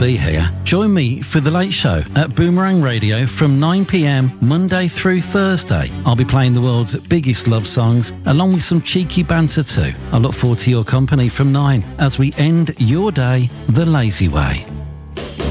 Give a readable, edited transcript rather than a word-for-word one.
be here. Join me for The Late Show at Boomerang Radio from 9 p.m. Monday through Thursday. I'll be playing the world's biggest love songs along with some cheeky banter too. I look forward to your company from 9 as we end your day the lazy way.